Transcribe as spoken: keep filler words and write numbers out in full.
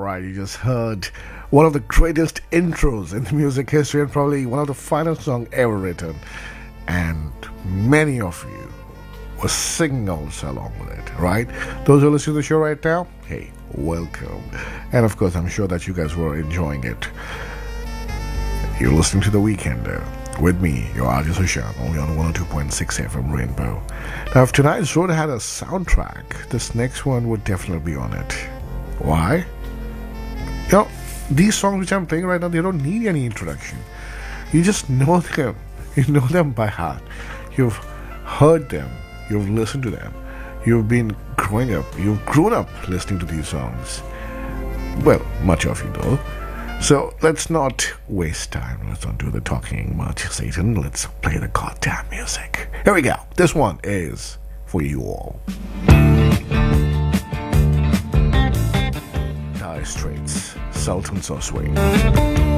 right, you just heard one of the greatest intros in the music history and probably one of the finest songs ever written. And many of you were singing also along with it, right? Those who are listening to the show right now, hey, welcome. And of course, I'm sure that you guys were enjoying it. You're listening to The Weekender with me, your R J Sushan, only on one oh two point six F M Rainbow. Now, if tonight's road had a soundtrack, this next one would definitely be on it. Why? You know, these songs which I'm playing right now, they don't need any introduction. You just know them. You know them by heart. You've heard them. You've listened to them. You've been growing up. You've grown up listening to these songs. Well, much of you though. So let's not waste time. Let's not do the talking much, Satan. Let's play the goddamn music. Here we go. This one is for you all. Dire Straits, Sultans of Swing.